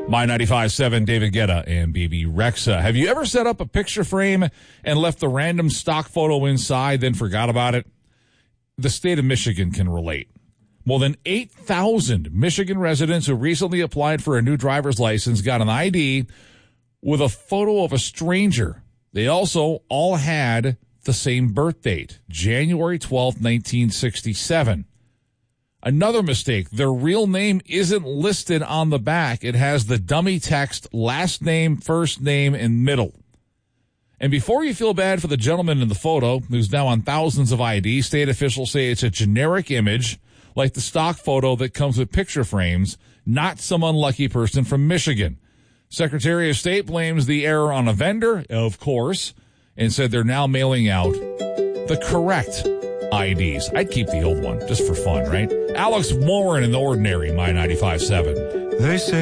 My 95.7, David Guetta and BB Rexa. Have you ever set up a picture frame and left the random stock photo inside, then forgot about it? The state of Michigan can relate. More than 8,000 Michigan residents who recently applied for a new driver's license got an ID with a photo of a stranger. They also all had the same birth date, January 12, 1967. Another mistake, their real name isn't listed on the back. It has the dummy text, last name, first name, and middle. And before you feel bad for the gentleman in the photo, who's now on thousands of IDs, state officials say it's a generic image, like the stock photo that comes with picture frames, not some unlucky person from Michigan. Secretary of State blames the error on a vendor, of course, and said they're now mailing out the correct IDs. I'd keep the old one just for fun, right? Alex Warren in The Ordinary, My 95.7. They say